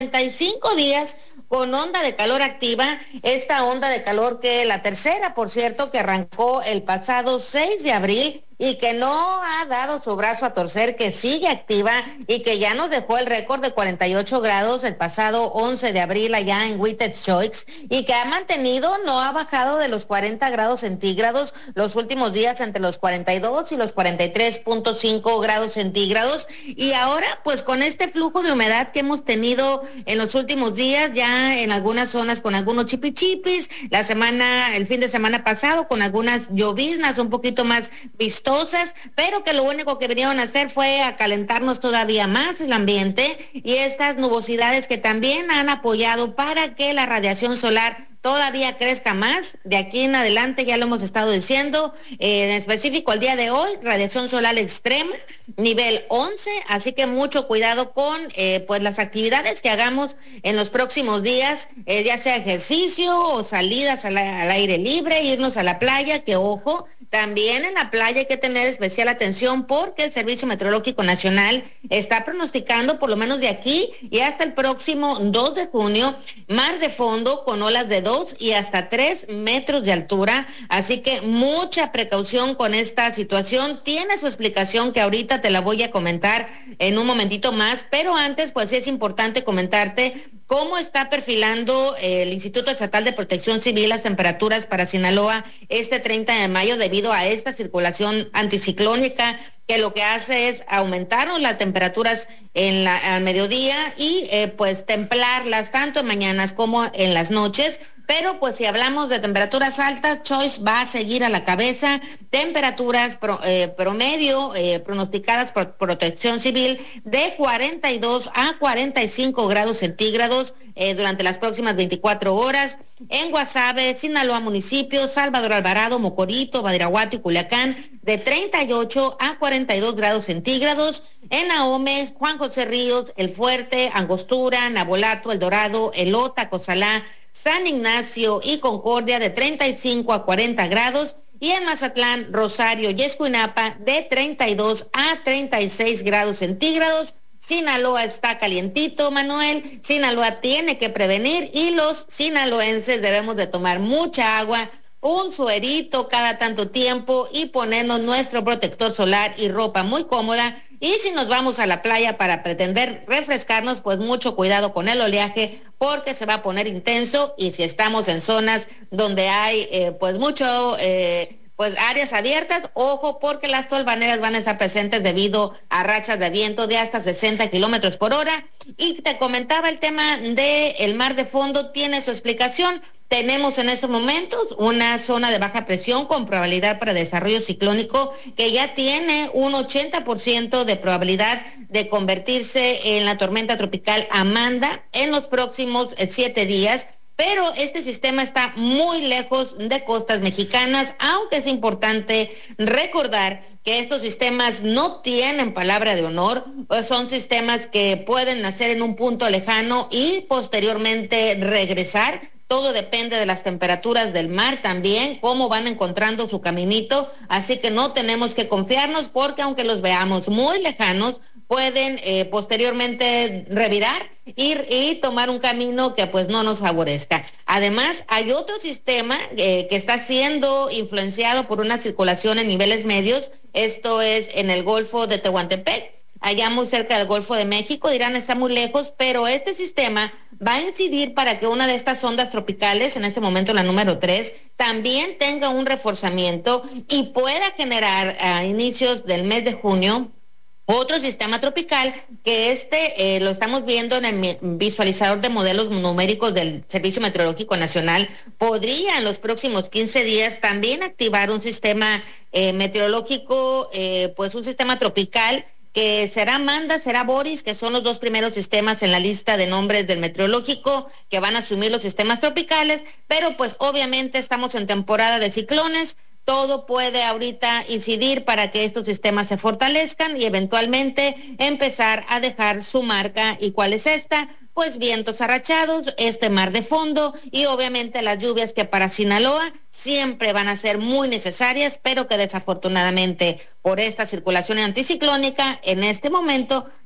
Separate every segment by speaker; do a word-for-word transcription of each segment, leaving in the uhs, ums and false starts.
Speaker 1: cuarenta y cinco días con onda de calor activa, esta onda de calor que la tercera, por cierto, que arrancó el pasado seis de abril y que no ha dado su brazo a torcer, que sigue activa y que ya nos dejó el récord de cuarenta y ocho grados el pasado once de abril allá en Huitexcoix y que ha mantenido, no ha bajado de los cuarenta grados centígrados los últimos días, entre los cuarenta y dos y los cuarenta y tres punto cinco grados centígrados. Y ahora, pues con este flujo de humedad que hemos tenido en los últimos días, ya en algunas zonas con algunos chipichipis, la semana, el fin de semana pasado con algunas lloviznas un poquito más vistosas, pero que lo único que vinieron a hacer fue a calentarnos todavía más el ambiente, y estas nubosidades que también han apoyado para que la radiación solar todavía crezca más. De aquí en adelante, ya lo hemos estado diciendo, eh, en específico el día de hoy, radiación solar extrema, nivel once, así que mucho cuidado con eh, pues las actividades que hagamos en los próximos días, eh, ya sea ejercicio o salidas al, al aire libre, irnos a la playa, que ojo, también en la playa hay que tener especial atención porque el Servicio Meteorológico Nacional está pronosticando, por lo menos de aquí y hasta el próximo dos de junio, mar de fondo con olas de dos y hasta tres metros de altura, así que mucha precaución con esta situación. Tiene su explicación que ahorita te la voy a comentar en un momentito más, pero antes pues sí es importante comentarte cómo está perfilando el Instituto Estatal de Protección Civil las temperaturas para Sinaloa este treinta de mayo debido a esta circulación anticiclónica que lo que hace es aumentar las temperaturas en la, al mediodía y eh, pues templarlas tanto en mañanas como en las noches. Pero pues si hablamos de temperaturas altas, Choice va a seguir a la cabeza. Temperaturas pro, eh, promedio eh, pronosticadas por Protección Civil de cuarenta y dos a cuarenta y cinco grados centígrados eh, durante las próximas veinticuatro horas. En Guasave, Sinaloa municipio, Salvador Alvarado, Mocorito, Badiraguato y Culiacán, de treinta y ocho a cuarenta y dos grados centígrados. En Ahome, Juan José Ríos, El Fuerte, Angostura, Nabolato, El Dorado, Elota, Cozalá, San Ignacio y Concordia, de treinta y cinco a cuarenta grados, y en Mazatlán, Rosario y Escuinapa, de treinta y dos a treinta y seis grados centígrados. Sinaloa está calientito, Manuel. Sinaloa tiene que prevenir y los sinaloenses debemos de tomar mucha agua, un suerito cada tanto tiempo y ponernos nuestro protector solar y ropa muy cómoda. Y si nos vamos a la playa para pretender refrescarnos, pues mucho cuidado con el oleaje porque se va a poner intenso, y si estamos en zonas donde hay eh, pues mucho eh, pues áreas abiertas, ojo porque las tolvaneras van a estar presentes debido a rachas de viento de hasta sesenta kilómetros por hora. Y te comentaba el tema del mar de fondo, tiene su explicación. Tenemos en estos momentos una zona de baja presión con probabilidad para desarrollo ciclónico que ya tiene un ochenta por ciento de probabilidad de convertirse en la tormenta tropical Amanda en los próximos siete días. Pero este sistema está muy lejos de costas mexicanas, aunque es importante recordar que estos sistemas no tienen palabra de honor, son sistemas que pueden nacer en un punto lejano y posteriormente regresar. Todo depende de las temperaturas del mar también, cómo van encontrando su caminito, así que no tenemos que confiarnos porque aunque los veamos muy lejanos, pueden eh, posteriormente revirar ir y tomar un camino que pues no nos favorezca. Además, hay otro sistema eh, que está siendo influenciado por una circulación en niveles medios, esto es en el Golfo de Tehuantepec, allá muy cerca del Golfo de México. Dirán, está muy lejos, pero este sistema va a incidir para que una de estas ondas tropicales, en este momento la número tres, también tenga un reforzamiento y pueda generar a inicios del mes de junio otro sistema tropical, que este eh, lo estamos viendo en el visualizador de modelos numéricos del Servicio Meteorológico Nacional. Podría en los próximos quince días también activar un sistema eh, meteorológico, eh, pues un sistema tropical, que será Amanda, será Boris, que son los dos primeros sistemas en la lista de nombres del meteorológico que van a asumir los sistemas tropicales, pero pues obviamente estamos en temporada de ciclones. Todo puede ahorita incidir para que estos sistemas se fortalezcan y eventualmente empezar a dejar su marca. ¿Y cuál es esta? Pues vientos arrachados, este mar de fondo y obviamente las lluvias que para Sinaloa siempre van a ser muy necesarias, pero que desafortunadamente por esta circulación anticiclónica en este momento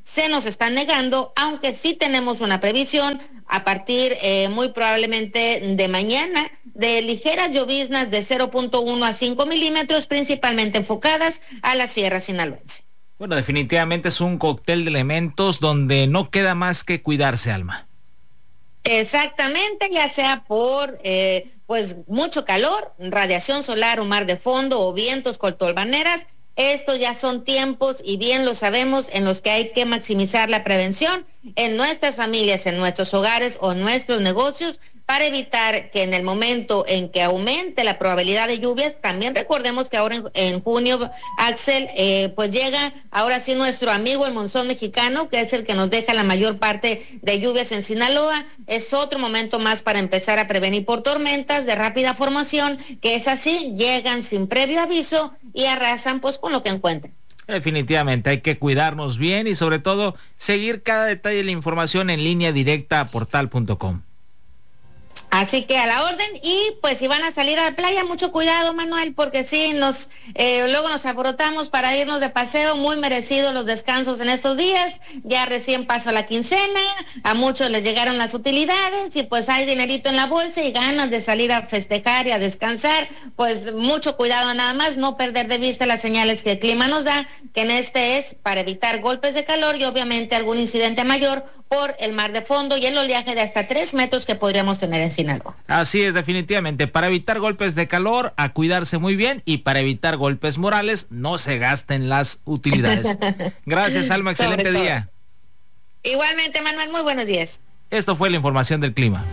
Speaker 1: se nos está negando, aunque sí tenemos una previsión a partir eh, muy probablemente de mañana de ligeras lloviznas de cero punto uno a cinco milímetros, principalmente enfocadas a la Sierra Sinaloense.
Speaker 2: Bueno, definitivamente es un cóctel de elementos donde no queda más que cuidarse, Alma.
Speaker 1: Exactamente, ya sea por eh, pues mucho calor, radiación solar o mar de fondo o vientos con tolvaneras. Estos ya son tiempos, y bien lo sabemos, en los que hay que maximizar la prevención en nuestras familias, en nuestros hogares o en nuestros negocios, para evitar que en el momento en que aumente la probabilidad de lluvias. También recordemos que ahora en, en junio, Axel, eh, pues llega ahora sí nuestro amigo el monzón mexicano, que es el que nos deja la mayor parte de lluvias en Sinaloa. Es otro momento más para empezar a prevenir por tormentas de rápida formación, que es así, llegan sin previo aviso y arrasan pues con lo que encuentren.
Speaker 2: Definitivamente hay que cuidarnos bien y sobre todo seguir cada detalle de la información en línea directa a portal punto com.
Speaker 1: Así que a la orden, y pues si van a salir a la playa, mucho cuidado, Manuel, porque sí, nos eh, luego nos alborotamos para irnos de paseo. Muy merecidos los descansos en estos días, ya recién pasó la quincena, a muchos les llegaron las utilidades y pues hay dinerito en la bolsa y ganas de salir a festejar y a descansar. Pues mucho cuidado, nada más no perder de vista las señales que el clima nos da, que en este es para evitar golpes de calor y obviamente algún incidente mayor por el mar de fondo y el oleaje de hasta tres metros que podríamos tener en Sinaloa.
Speaker 2: Así es, definitivamente, para evitar golpes de calor, a cuidarse muy bien, y para evitar golpes morales, no se gasten las utilidades. Gracias, Alma, excelente día.
Speaker 1: Igualmente, Manuel, muy buenos días.
Speaker 2: Esto fue la información del clima.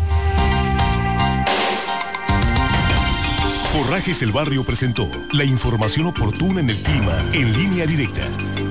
Speaker 3: Forrajes El Barrio presentó la información oportuna en el clima en línea directa.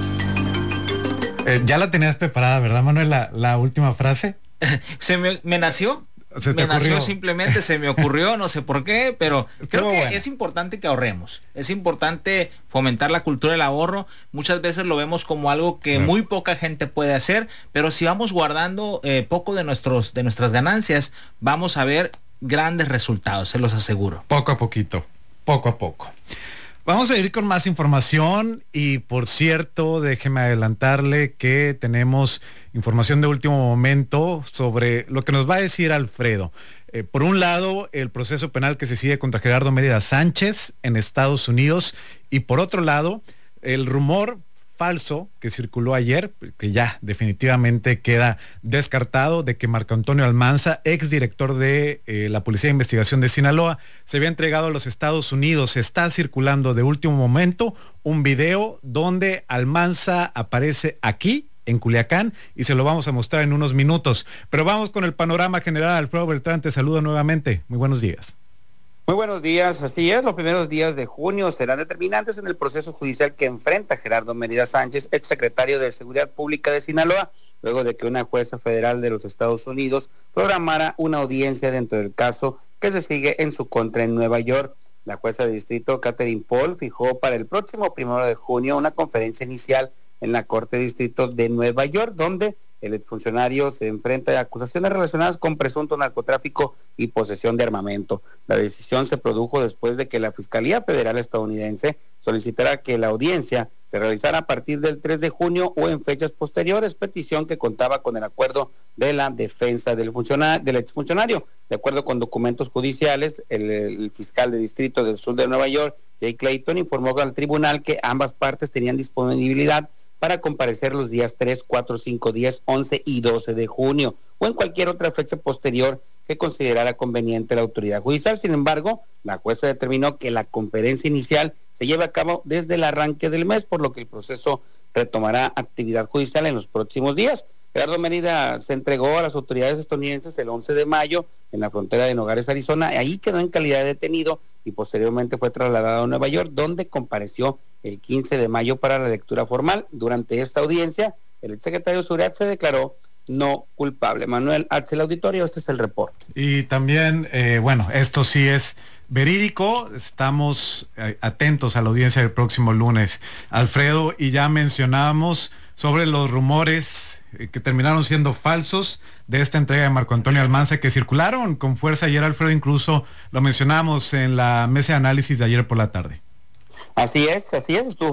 Speaker 4: Eh, ya la tenías preparada, ¿verdad, Manuel? La, la última frase.
Speaker 2: Se me, me nació.
Speaker 4: Se te
Speaker 2: me
Speaker 4: ocurrió.
Speaker 2: nació simplemente, se me ocurrió, no sé por qué, pero creo que
Speaker 4: bueno.
Speaker 2: es importante que ahorremos. Es importante fomentar la cultura del ahorro. Muchas veces lo vemos como algo que
Speaker 4: Claro.
Speaker 2: muy poca gente puede hacer, pero si vamos guardando eh, poco de nuestros de nuestras ganancias, vamos a ver grandes resultados, se los aseguro.
Speaker 4: Poco a poquito, poco a poco. Vamos a ir con más información y, por cierto, déjeme adelantarle que tenemos información de último momento sobre lo que nos va a decir Alfredo. Eh, por un lado, el proceso penal que se sigue contra Gerardo Mérida Sánchez en Estados Unidos, y por otro lado, el rumor falso que circuló ayer, que ya definitivamente queda descartado, de que Marco Antonio Almanza, exdirector de eh, la Policía de Investigación de Sinaloa, se había entregado a los Estados Unidos. Está circulando de último momento un video donde Almanza aparece aquí en Culiacán y se lo vamos a mostrar en unos minutos. Pero vamos con el panorama general. Alfredo Beltrán, te saludo nuevamente. Muy buenos días.
Speaker 5: Muy buenos días, así es, los primeros días de junio serán determinantes en el proceso judicial que enfrenta Gerardo Mérida Sánchez, exsecretario de Seguridad Pública de Sinaloa, luego de que una jueza federal de los Estados Unidos programara una audiencia dentro del caso que se sigue en su contra en Nueva York. La jueza de distrito, Catherine Paul, fijó para el próximo primero de junio una conferencia inicial en la Corte de Distrito de Nueva York, donde el exfuncionario se enfrenta a acusaciones relacionadas con presunto narcotráfico y posesión de armamento. La decisión se produjo después de que la Fiscalía Federal estadounidense solicitara que la audiencia se realizara a partir del tres de junio o en fechas posteriores, petición que contaba con el acuerdo de la defensa del, funcionario, del exfuncionario. De acuerdo con documentos judiciales, el, el fiscal de distrito del sur de Nueva York, Jay Clayton, informó al tribunal que ambas partes tenían disponibilidad para comparecer los días tres, cuatro, cinco, diez, once y doce de junio o en cualquier otra fecha posterior que considerara conveniente la autoridad judicial. Sin embargo, la jueza determinó que la conferencia inicial se lleve a cabo desde el arranque del mes, por lo que el proceso retomará actividad judicial en los próximos días. Gerardo Mérida se entregó a las autoridades estadounidenses el once de mayo en la frontera de Nogales, Arizona. Ahí quedó en calidad de detenido y posteriormente fue trasladado a Nueva York, donde compareció el quince de mayo para la lectura formal. Durante esta audiencia, el exsecretario de Seguridad se declaró no culpable. Manuel Axel Auditorio, este es el reporte.
Speaker 4: Y también, eh, bueno, esto sí es verídico, estamos eh, atentos a la audiencia del próximo lunes, Alfredo, y ya mencionábamos sobre los rumores eh, que terminaron siendo falsos de esta entrega de Marco Antonio Almanza, que circularon con fuerza ayer, Alfredo, incluso lo mencionamos en la mesa de análisis de ayer por la tarde.
Speaker 5: Así es, así es, estuvo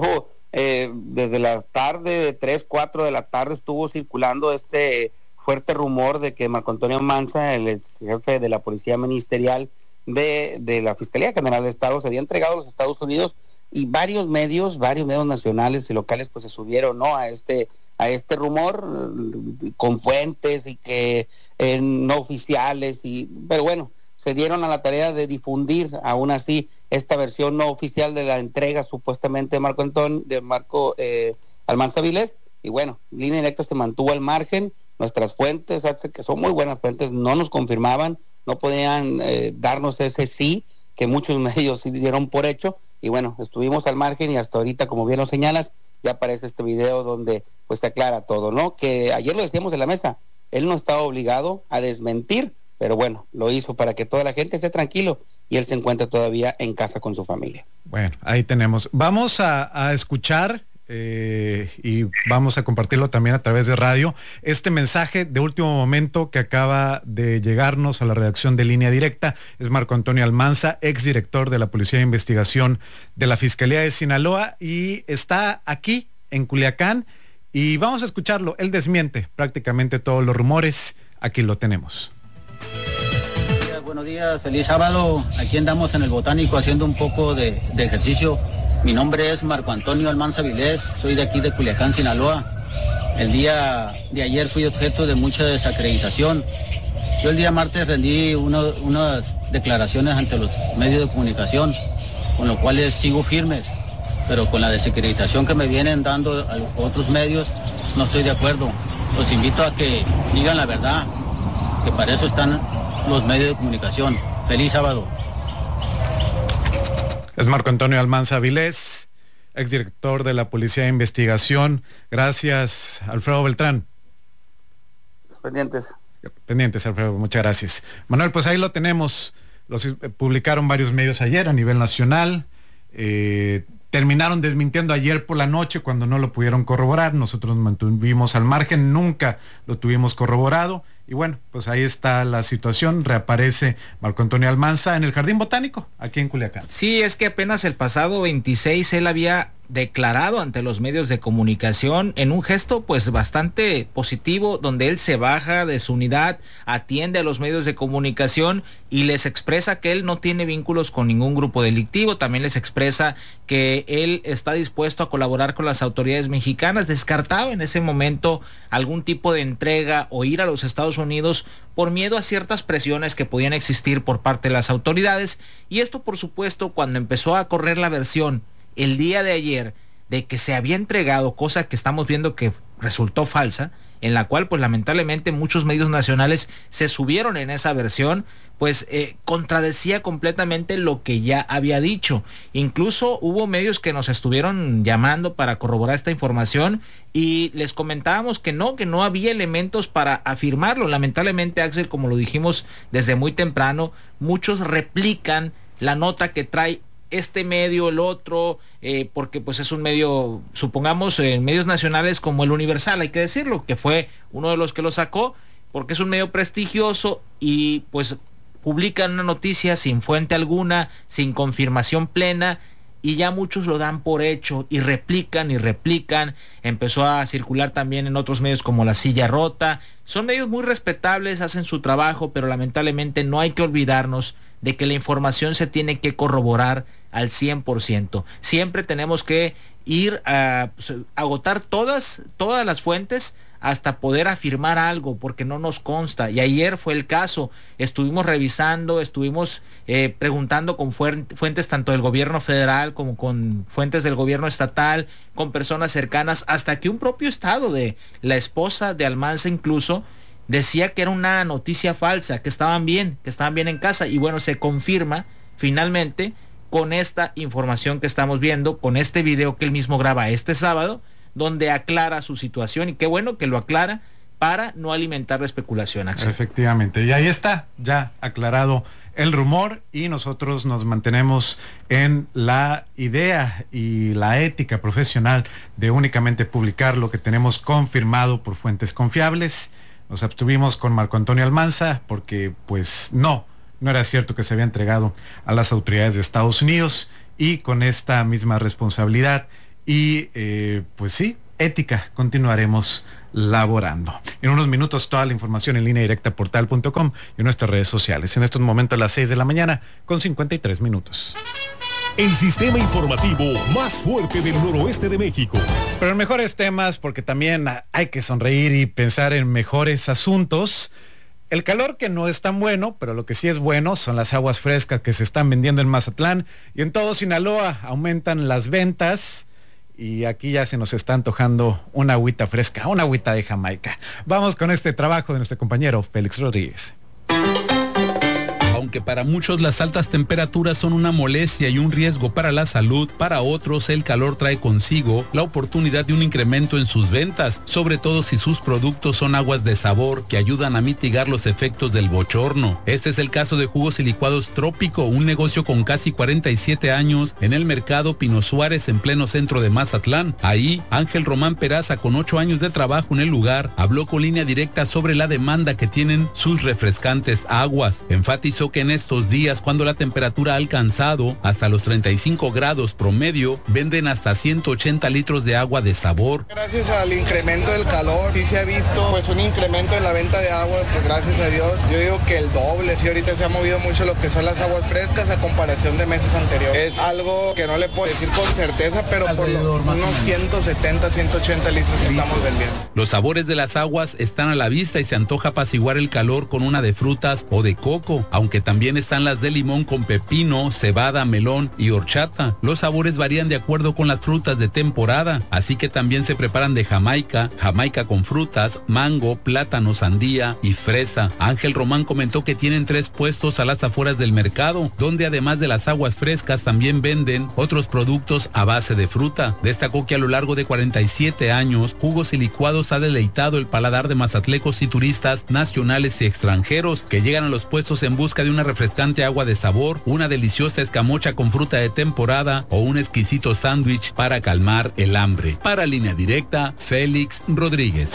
Speaker 5: eh, desde la tarde, de tres, cuatro de la tarde, estuvo circulando este fuerte rumor de que Marco Antonio Almanza, el ex jefe de la Policía Ministerial de, de la Fiscalía General de Estado, se había entregado a los Estados Unidos, y varios medios, varios medios nacionales y locales pues se subieron, ¿no?, a este a este rumor con fuentes y que eh, no oficiales, y pero bueno, se dieron a la tarea de difundir aún así esta versión no oficial de la entrega supuestamente de Marco Antonio, de Marco eh, Almanza Vilés, y bueno, Línea Directa se mantuvo al margen. Nuestras fuentes, que son muy buenas fuentes, no nos confirmaban, no podían eh, darnos ese sí, que muchos medios sí dieron por hecho, y bueno, estuvimos al margen, y hasta ahorita, como bien lo señalas, ya aparece este video donde pues se aclara todo, ¿no? Que ayer lo decíamos en la mesa, él no estaba obligado a desmentir, pero bueno, lo hizo para que toda la gente esté tranquilo y él se encuentra todavía en casa con su familia.
Speaker 4: Bueno, ahí tenemos. Vamos a, a escuchar eh, y vamos a compartirlo también a través de radio, este mensaje de último momento que acaba de llegarnos a la redacción de Línea Directa. Es Marco Antonio Almanza, exdirector de la Policía de Investigación de la Fiscalía de Sinaloa, y está aquí en Culiacán, y vamos a escucharlo. Él desmiente prácticamente todos los rumores. Aquí lo tenemos.
Speaker 6: Buenos días, buenos días, feliz sábado. Aquí andamos en el Botánico haciendo un poco de, de ejercicio. Mi nombre es Marco Antonio Almanza Vilés, soy de aquí de Culiacán, Sinaloa. El día de ayer fui objeto de mucha desacreditación. Yo el día martes rendí uno, unas declaraciones ante los medios de comunicación, con lo cual sigo firme, pero con la desacreditación que me vienen dando a otros medios no estoy de acuerdo. Los invito a que digan la verdad, que para eso están los medios de comunicación. Feliz sábado.
Speaker 4: Es Marco Antonio Almanza Vilés, exdirector de la Policía de Investigación. Gracias, Alfredo Beltrán.
Speaker 5: Pendientes.
Speaker 4: Pendientes, Alfredo, muchas gracias. Manuel, pues ahí lo tenemos. Los eh, publicaron varios medios ayer a nivel nacional. Eh, terminaron desmintiendo ayer por la noche cuando no lo pudieron corroborar. Nosotros nos mantuvimos al margen, nunca lo tuvimos corroborado. Y bueno, pues ahí está la situación. Reaparece Marco Antonio Almanza en el Jardín Botánico, aquí en Culiacán.
Speaker 2: Sí, es que apenas el pasado veintiséis él había declarado ante los medios de comunicación en un gesto pues bastante positivo, donde él se baja de su unidad, atiende a los medios de comunicación y les expresa que él no tiene vínculos con ningún grupo delictivo. También les expresa que él está dispuesto a colaborar con las autoridades mexicanas. Descartaba en ese momento algún tipo de entrega o ir a los Estados Unidos por miedo a ciertas presiones que podían existir por parte de las autoridades. Y esto, por supuesto, cuando empezó a correr la versión el día de ayer de que se había entregado, cosa que estamos viendo que resultó falsa, en la cual pues lamentablemente muchos medios nacionales se subieron en esa versión, pues eh, contradecía completamente lo que ya había dicho. Incluso hubo medios que nos estuvieron llamando para corroborar esta información y les comentábamos que no, que no había elementos para afirmarlo. Lamentablemente, Axel, como lo dijimos desde muy temprano, muchos replican la nota que trae este medio, el otro, eh, porque pues es un medio, supongamos, en eh, medios nacionales como el Universal, hay que decirlo, que fue uno de los que lo sacó, porque es un medio prestigioso y pues publican una noticia sin fuente alguna, sin confirmación plena, y ya muchos lo dan por hecho y replican y replican. Empezó a circular también en otros medios como La Silla Rota. Son medios muy respetables, hacen su trabajo, pero lamentablemente no hay que olvidarnos de que la información se tiene que corroborar al cien por ciento. Siempre tenemos que ir a, pues, agotar todas, todas las fuentes hasta poder afirmar algo, porque no nos consta. Y ayer fue el caso. Estuvimos revisando, estuvimos eh, preguntando con fuentes tanto del gobierno federal como con fuentes del gobierno estatal, con personas cercanas, hasta que un propio estado de la esposa de Almanza incluso decía que era una noticia falsa, que estaban bien, que estaban bien en casa. Y bueno, se confirma finalmente con esta información que estamos viendo, con este video que él mismo graba este sábado, donde aclara su situación, y qué bueno que lo aclara para no alimentar la especulación, Axel.
Speaker 4: Efectivamente, y ahí está ya aclarado el rumor, y nosotros nos mantenemos en la idea y la ética profesional de únicamente publicar lo que tenemos confirmado por fuentes confiables. Nos abstuvimos con Marco Antonio Almanza porque pues no, no era cierto que se había entregado a las autoridades de Estados Unidos, y con esta misma responsabilidad y eh, pues sí, ética, continuaremos laborando. En unos minutos toda la información en línea directa portal punto com y en nuestras redes sociales. En estos momentos a las seis de la mañana con cincuenta y tres minutos.
Speaker 3: El sistema informativo más fuerte del noroeste de México.
Speaker 4: Pero en mejores temas, porque también hay que sonreír y pensar en mejores asuntos. El calor que no es tan bueno, pero lo que sí es bueno son las aguas frescas que se están vendiendo en Mazatlán y en todo Sinaloa. Aumentan las ventas y aquí ya se nos está antojando una agüita fresca, una agüita de Jamaica. Vamos con este trabajo de nuestro compañero Félix Rodríguez.
Speaker 7: Aunque para muchos las altas temperaturas son una molestia y un riesgo para la salud, para otros el calor trae consigo la oportunidad de un incremento en sus ventas, sobre todo si sus productos son aguas de sabor que ayudan a mitigar los efectos del bochorno. Este es el caso de Jugos y Licuados Trópico, un negocio con casi cuarenta y siete años en el mercado Pino Suárez en pleno centro de Mazatlán. Ahí, Ángel Román Peraza, con ocho años de trabajo en el lugar, habló con Línea Directa sobre la demanda que tienen sus refrescantes aguas. Enfatizó que en estos días, cuando la temperatura ha alcanzado hasta los treinta y cinco grados promedio, venden hasta ciento ochenta litros de agua de sabor.
Speaker 8: Gracias al incremento del calor, sí se ha visto pues un incremento en la venta de agua, pues gracias a Dios. Yo digo que el doble, sí, ahorita se ha movido mucho lo que son las aguas frescas a comparación de meses anteriores. Es algo que no le puedo decir con certeza, pero por lo, unos ciento setenta, ciento ochenta litros estamos vendiendo.
Speaker 7: Los sabores de las aguas están a la vista y se antoja apaciguar el calor con una de frutas o de coco, aunque también están las de limón con pepino, cebada, melón y horchata. Los sabores varían de acuerdo con las frutas de temporada, así que también se preparan de Jamaica, Jamaica con frutas, mango, plátano, sandía y fresa. Ángel Román comentó que tienen tres puestos a las afueras del mercado, donde además de las aguas frescas también venden otros productos a base de fruta. Destacó que a lo largo de cuarenta y siete años, Jugos y Licuados ha deleitado el paladar de mazatlecos y turistas nacionales y extranjeros que llegan a los puestos en busca de una refrescante agua de sabor, una deliciosa escamocha con fruta de temporada o un exquisito sándwich para calmar el hambre. Para Línea Directa, Félix Rodríguez.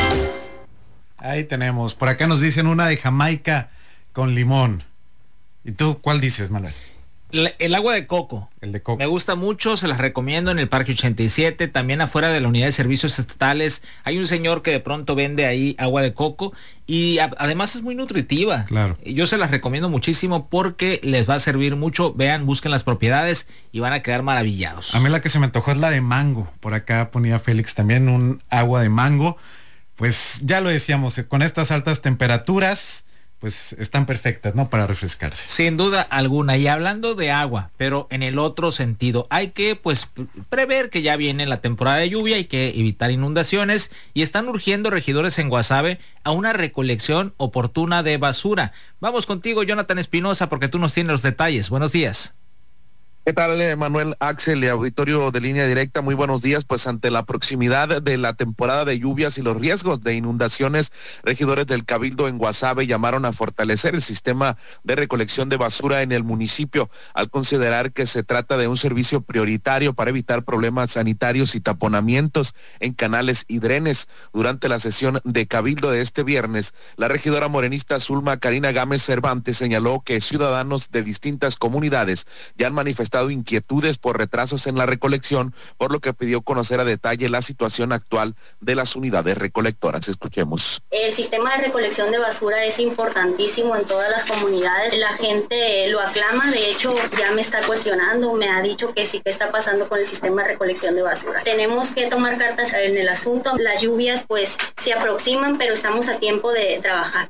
Speaker 4: Ahí tenemos. Por acá nos dicen una de Jamaica con limón. ¿Y tú cuál dices, Manuel?
Speaker 2: El, el agua de coco.
Speaker 4: El de coco.
Speaker 2: Me gusta mucho, se las recomiendo en el Parque ochenta y siete, también afuera de la Unidad de Servicios Estatales. Hay un señor que de pronto vende ahí agua de coco y a, además es muy nutritiva.
Speaker 4: Claro.
Speaker 2: Yo se las recomiendo muchísimo porque les va a servir mucho. Vean, busquen las propiedades y van a quedar maravillados.
Speaker 4: A mí la que se me antojó es la de mango. Por acá ponía Félix también un agua de mango. Pues ya lo decíamos, con estas altas temperaturas pues están perfectas, ¿no? Para refrescarse.
Speaker 2: Sin duda alguna. Y hablando de agua, pero en el otro sentido, hay que pues prever que ya viene la temporada de lluvia, hay que evitar inundaciones y están urgiendo regidores en Guasave a una recolección oportuna de basura. Vamos contigo, Jonathan Espinosa, porque tú nos tienes los detalles. Buenos días.
Speaker 9: ¿Qué tal, Manuel, Axel y auditorio de Línea Directa? Muy buenos días. Pues ante la proximidad de la temporada de lluvias y los riesgos de inundaciones, regidores del Cabildo en Guasave llamaron a fortalecer el sistema de recolección de basura en el municipio, al considerar que se trata de un servicio prioritario para evitar problemas sanitarios y taponamientos en canales y drenes. Durante la sesión de Cabildo de este viernes, la regidora morenista Zulma Karina Gámez Cervantes señaló que ciudadanos de distintas comunidades ya han manifestado inquietudes por retrasos en la recolección, por lo que pidió conocer a detalle la situación actual de las unidades recolectoras. Escuchemos.
Speaker 10: El sistema de recolección de basura es importantísimo en todas las comunidades. La gente lo aclama, de hecho ya me está cuestionando, me ha dicho que sí, que está pasando con el sistema de recolección de basura. Tenemos que tomar cartas en el asunto. Las lluvias pues se aproximan, pero estamos a tiempo de trabajar.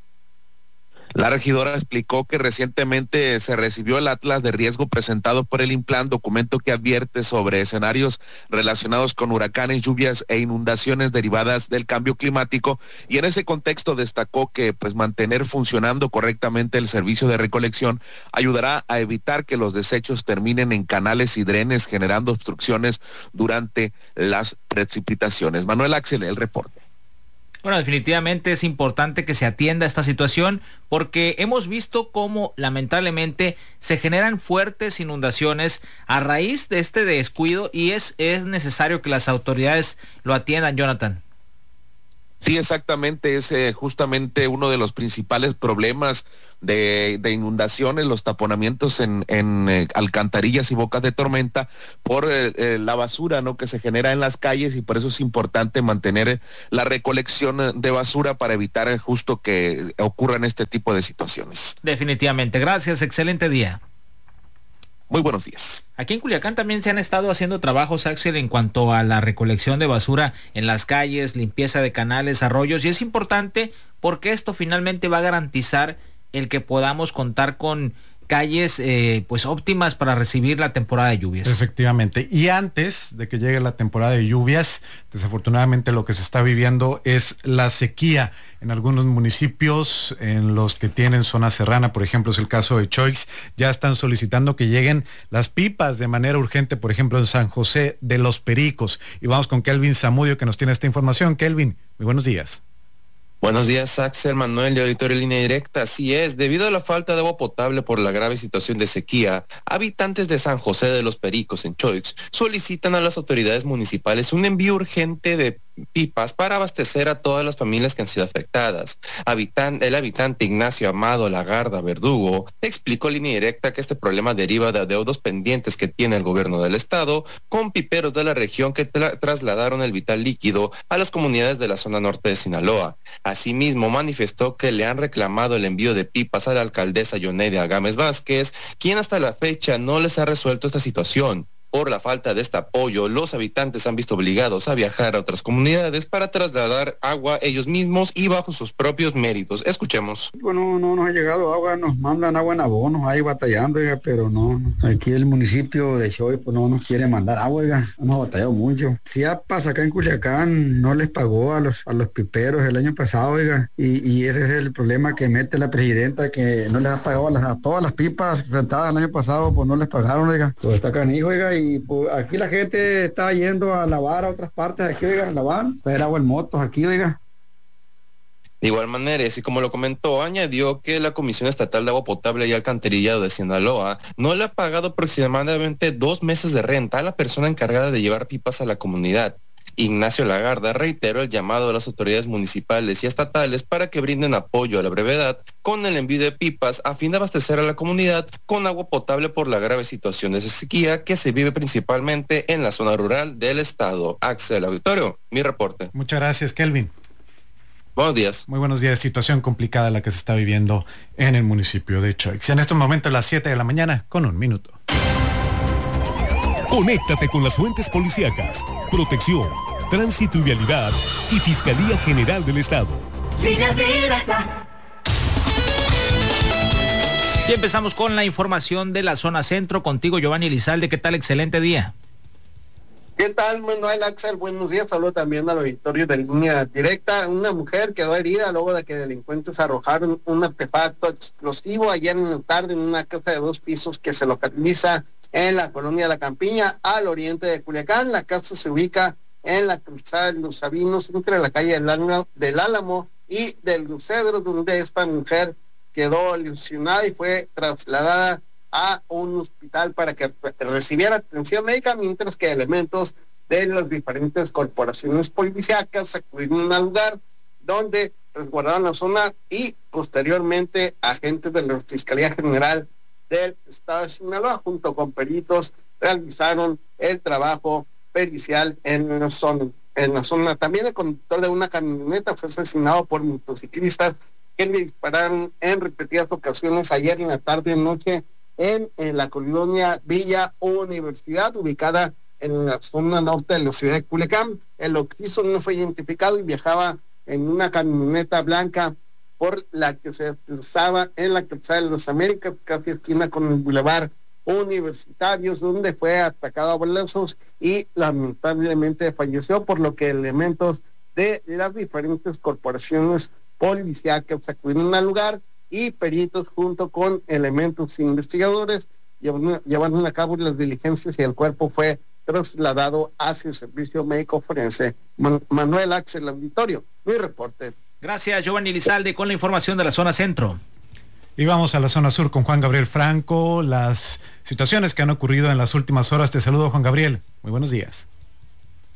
Speaker 9: La regidora explicó que recientemente se recibió el Atlas de Riesgo presentado por el INPLAN, documento que advierte sobre escenarios relacionados con huracanes, lluvias e inundaciones derivadas del cambio climático, y en ese contexto destacó que pues mantener funcionando correctamente el servicio de recolección ayudará a evitar que los desechos terminen en canales y drenes, generando obstrucciones durante las precipitaciones. Manuel Axel, el reporte.
Speaker 2: Bueno, definitivamente es importante que se atienda esta situación porque hemos visto cómo lamentablemente se generan fuertes inundaciones a raíz de este descuido y es, es necesario que las autoridades lo atiendan, Jonathan.
Speaker 9: Sí, exactamente, es eh, justamente uno de los principales problemas de, de inundaciones, los taponamientos en, en eh, alcantarillas y bocas de tormenta por eh, eh, la basura, ¿no?, que se genera en las calles, y por eso es importante mantener la recolección de basura para evitar eh, justo que ocurran este tipo de situaciones.
Speaker 2: Definitivamente, gracias, excelente día.
Speaker 9: Muy buenos días.
Speaker 2: Aquí en Culiacán también se han estado haciendo trabajos, Axel, en cuanto a la recolección de basura en las calles, limpieza de canales, arroyos, y es importante porque esto finalmente va a garantizar el que podamos contar con calles eh, pues óptimas para recibir la temporada de lluvias.
Speaker 4: Efectivamente, y antes de que llegue la temporada de lluvias, desafortunadamente lo que se está viviendo es la sequía en algunos municipios, en los que tienen zona serrana, por ejemplo es el caso de Choix, ya están solicitando que lleguen las pipas de manera urgente, por ejemplo en San José de los Pericos. Y vamos con Kelvin Zamudio, que nos tiene esta información. Kelvin, muy buenos días.
Speaker 11: Buenos días, Axel, Manuel de Auditorio Línea Directa. Así es, debido a la falta de agua potable por la grave situación de sequía, habitantes de San José de los Pericos en Choix solicitan a las autoridades municipales un envío urgente de pipas para abastecer a todas las familias que han sido afectadas. Habitan, el habitante Ignacio Amado Lagarda Verdugo explicó Línea Directa que este problema deriva de adeudos pendientes que tiene el gobierno del estado con piperos de la región que tra- trasladaron el vital líquido a las comunidades de la zona norte de Sinaloa. Asimismo, manifestó que le han reclamado el envío de pipas a la alcaldesa Yoneida Gámez Vázquez, quien hasta la fecha no les ha resuelto esta situación. Por la falta de este apoyo, los habitantes han visto obligados a viajar a otras comunidades para trasladar agua ellos mismos y bajo sus propios méritos. Escuchemos.
Speaker 12: Bueno, no nos ha llegado agua, nos mandan agua en abonos, ahí batallando, oiga, pero no, aquí el municipio de Choix pues no nos quiere mandar agua, oiga, hemos batallado mucho. Si ya pasa acá en Culiacán, no les pagó a los a los piperos el año pasado, oiga, y, y ese es el problema que mete la presidenta, que no les ha pagado a, las, a todas las pipas rentadas el año pasado, pues no les pagaron, oiga, todo está canijo, oiga, y pues aquí la gente está yendo a lavar a otras partes de aquí, oiga, a lavar, traer agua en motos aquí, oiga.
Speaker 11: De igual manera, así como lo comentó, añadió que la Comisión Estatal de Agua Potable y Alcantarillado de Sinaloa no le ha pagado aproximadamente dos meses de renta a la persona encargada de llevar pipas a la comunidad. Ignacio Lagarda reiteró el llamado a las autoridades municipales y estatales para que brinden apoyo a la brevedad con el envío de pipas a fin de abastecer a la comunidad con agua potable por la grave situación de sequía que se vive principalmente en la zona rural del estado. Axel, Auditorio, mi reporte.
Speaker 4: Muchas gracias, Kelvin.
Speaker 11: Buenos días.
Speaker 4: Muy buenos días. Situación complicada la que se está viviendo en el municipio de Choix. En estos momentos las siete de la mañana con un minuto.
Speaker 3: Conéctate con las fuentes policíacas, protección, tránsito y vialidad y Fiscalía General del Estado.
Speaker 2: Y empezamos con la información de la zona centro. Contigo, Giovanni Elizalde. ¿Qué tal? Excelente día.
Speaker 13: ¿Qué tal, Manuel, Axel? Buenos días. Saludo también al auditorio de Línea Directa. Una mujer quedó herida luego de que delincuentes arrojaron un artefacto explosivo ayer en la tarde en una casa de dos pisos que se localiza en la colonia La Campiña, al oriente de Culiacán. La casa se ubica en la cruzada de Los Sabinos, entre la calle del Álamo, del Álamo y del Lucedro, donde esta mujer quedó lesionada y fue trasladada a un hospital para que recibiera atención médica, mientras que elementos de las diferentes corporaciones policíacas acudieron al lugar donde resguardaron la zona y posteriormente agentes de la Fiscalía General del Estado de Sinaloa junto con peritos realizaron el trabajo pericial en la zona. En la zona también el conductor de una camioneta fue asesinado por motociclistas que le dispararon en repetidas ocasiones ayer en la tarde y noche en, en la colonia Villa Universidad, ubicada en la zona norte de la ciudad de Culiacán. El occiso no fue identificado y viajaba en una camioneta blanca por la que se desplazaba en la calzada de las Américas, casi esquina con el Boulevard Universitarios, donde fue atacado a balazos y lamentablemente falleció, por lo que elementos de las diferentes corporaciones policíacas acudieron al lugar y peritos junto con elementos investigadores llevaron, llevaron a cabo las diligencias y el cuerpo fue trasladado hacia el servicio médico forense. Man- Manuel Axel, Auditorio, mi reporte.
Speaker 2: Gracias, Giovanni Elizalde, con la información de la zona centro.
Speaker 4: Y vamos a la zona sur con Juan Gabriel Franco, las situaciones que han ocurrido en las últimas horas. Te saludo, Juan Gabriel. Muy buenos días.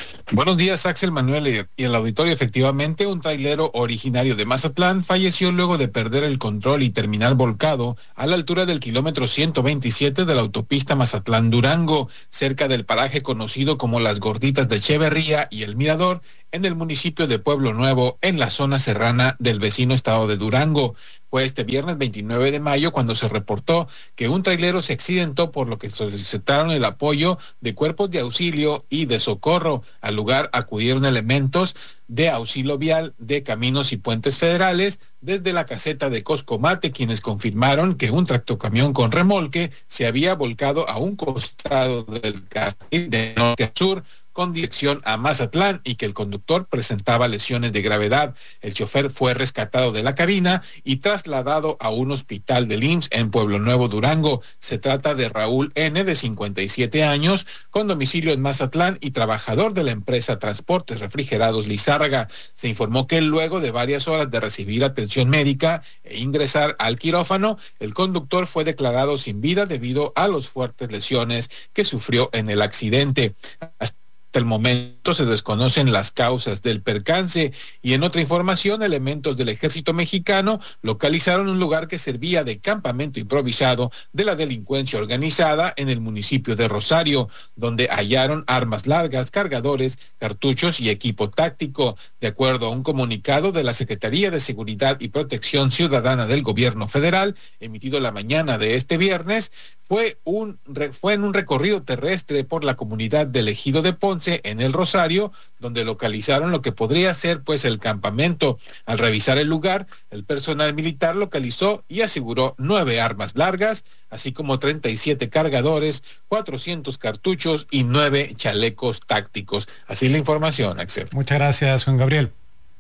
Speaker 14: Buenos días, Axel, Manuel y el auditorio. Efectivamente, un trailero originario de Mazatlán falleció luego de perder el control y terminar volcado a la altura del kilómetro ciento veintisiete de la autopista Mazatlán-Durango, cerca del paraje conocido como Las Gorditas de Echeverría y El Mirador, en el municipio de Pueblo Nuevo, en la zona serrana del vecino estado de Durango. Fue este viernes veintinueve de mayo cuando se reportó que un trailero se accidentó, por lo que solicitaron el apoyo de cuerpos de auxilio y de socorro. Al lugar acudieron elementos de auxilio vial de Caminos y Puentes Federales desde la caseta de Coscomate, quienes confirmaron que un tractocamión con remolque se había volcado a un costado del carril de norte a sur con dirección a Mazatlán y que el conductor presentaba lesiones de gravedad. El chofer fue rescatado de la cabina y trasladado a un hospital del I M S S en Pueblo Nuevo, Durango. Se trata de Raúl N., de cincuenta y siete años, con domicilio en Mazatlán y trabajador de la empresa Transportes Refrigerados Lizárraga. Se informó que luego de varias horas de recibir atención médica e ingresar al quirófano, el conductor fue declarado sin vida debido a las fuertes lesiones que sufrió en el accidente. Hasta Hasta el momento se desconocen las causas del percance. Y en otra información, elementos del ejército mexicano localizaron un lugar que servía de campamento improvisado de la delincuencia organizada en el municipio de Rosario, donde hallaron armas largas, cargadores, cartuchos y equipo táctico. De acuerdo a un comunicado de la Secretaría de Seguridad y Protección Ciudadana del Gobierno Federal, emitido la mañana de este viernes, Fue, un, fue en un recorrido terrestre por la comunidad del Ejido de Ponce, en el Rosario, donde localizaron lo que podría ser pues el campamento. Al revisar el lugar, el personal militar localizó y aseguró nueve armas largas, así como treinta y siete cargadores, cuatrocientos cartuchos y nueve chalecos tácticos. Así la información, Axel.
Speaker 4: Muchas gracias, Juan Gabriel.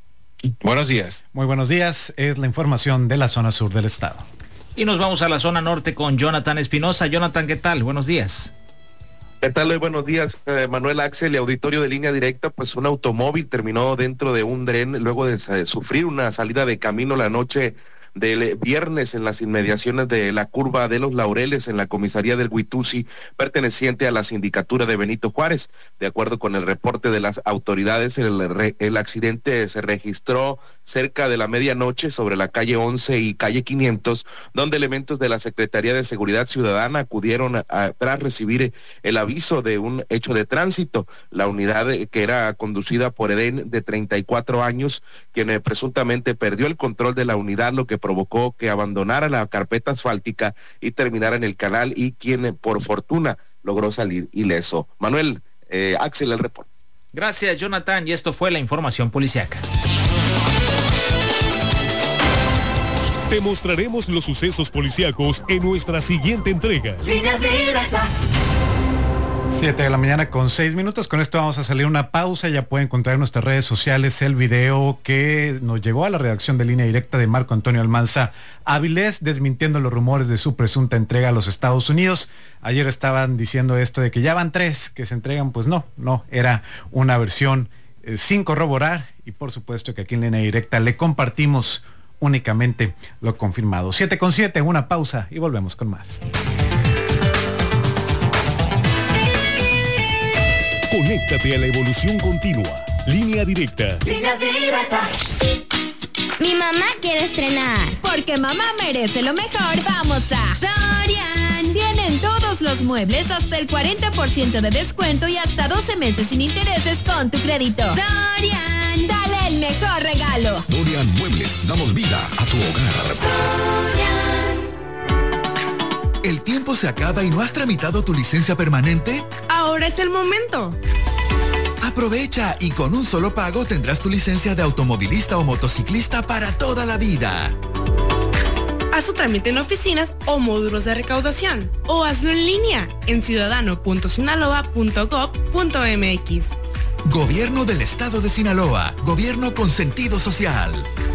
Speaker 14: Buenos días.
Speaker 4: Muy buenos días. Es la información de la zona sur del estado.
Speaker 2: Y nos vamos a la zona norte con Jonathan Espinosa. Jonathan, ¿qué tal? Buenos días.
Speaker 9: ¿Qué tal? Muy buenos días, eh, Manuel, Axel y auditorio de Línea Directa. Pues un automóvil terminó dentro de un dren luego de eh, sufrir una salida de camino la noche del viernes en las inmediaciones de la curva de los Laureles en la comisaría del Huitusi, perteneciente a la sindicatura de Benito Juárez. De acuerdo con el reporte de las autoridades, el, el accidente se registró cerca de la medianoche sobre la calle once y calle quinientos, donde elementos de la Secretaría de Seguridad Ciudadana acudieron a, a, tras recibir el aviso de un hecho de tránsito. La unidad, que era conducida por Edén, de treinta y cuatro años, quien eh, presuntamente perdió el control de la unidad, lo que provocó que abandonara la carpeta asfáltica y terminara en el canal, y quien eh, por fortuna logró salir ileso. Manuel, eh, Axel, el reporte.
Speaker 2: Gracias, Jonathan, y esto fue la información policiaca.
Speaker 3: Te mostraremos los sucesos policíacos en nuestra siguiente entrega.
Speaker 4: Línea Directa. siete de la mañana con seis minutos. Con esto vamos a salir una pausa. Ya pueden encontrar en nuestras redes sociales el video que nos llegó a la redacción de Línea Directa de Marco Antonio Almanza Áviles, desmintiendo los rumores de su presunta entrega a los Estados Unidos. Ayer estaban diciendo esto de que ya van tres que se entregan. Pues no, no, era una versión eh, sin corroborar, y por supuesto que aquí en Línea Directa le compartimos únicamente lo confirmado. siete con siete, una pausa y volvemos con más.
Speaker 3: Conéctate a la evolución continua. Línea Directa.
Speaker 15: Línea Directa. Mi mamá quiere estrenar.
Speaker 16: Porque mamá merece lo mejor, vamos a Sorian. Tienen todos los muebles hasta el cuarenta por ciento de descuento y hasta doce meses sin intereses con tu crédito. Sorian, dale el mejor regalo.
Speaker 17: Sorian Muebles, damos vida a tu hogar.
Speaker 15: Sorian.
Speaker 17: ¿El tiempo se acaba y no has tramitado tu licencia permanente?
Speaker 18: Ahora es el momento.
Speaker 17: Aprovecha y con un solo pago tendrás tu licencia de automovilista o motociclista para toda la vida.
Speaker 18: Haz tu trámite en oficinas o módulos de recaudación o hazlo en línea en ciudadano punto sinaloa punto gob punto mx.
Speaker 17: Gobierno del Estado de Sinaloa. Gobierno con sentido social.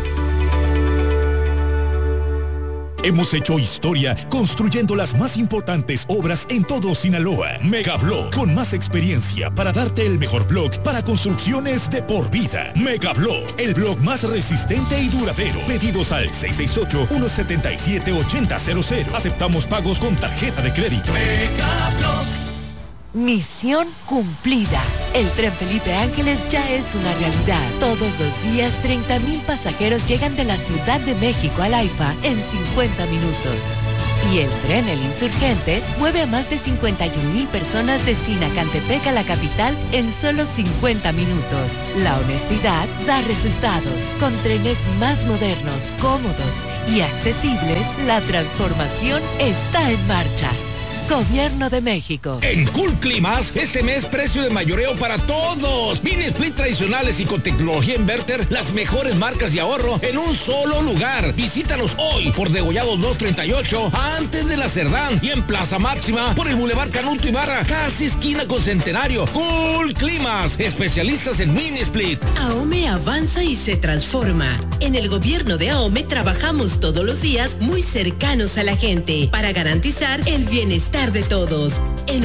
Speaker 3: Hemos hecho historia construyendo las más importantes obras en todo Sinaloa. Megablock, con más experiencia para darte el mejor block para construcciones de por vida. Megablock, el block más resistente y duradero. Pedidos al seis seis ocho, uno siete siete, ocho cero cero cero. Aceptamos pagos con tarjeta de crédito. Megablock.
Speaker 19: Misión cumplida. El Tren Felipe Ángeles ya es una realidad. Todos los días, treinta mil pasajeros llegan de la Ciudad de México al AIFA en cincuenta minutos. Y el tren El Insurgente mueve a más de cincuenta y un mil personas de Sinacantepec a la capital en solo cincuenta minutos. La honestidad da resultados. Con trenes más modernos, cómodos y accesibles, la transformación está en marcha. Gobierno de México.
Speaker 20: En Cool Climas, este mes precio de mayoreo para todos. Mini split tradicionales y con tecnología inverter, las mejores marcas de ahorro en un solo lugar. Visítanos hoy por Degollado dos treinta y ocho, antes de la Cerdán, y en Plaza Máxima por el Boulevard Canuto Ibarra, casi esquina con Centenario. Cool Climas, especialistas en mini split.
Speaker 21: AOME avanza y se transforma. En el gobierno de AOME trabajamos todos los días muy cercanos a la gente para garantizar el bienestar de todos.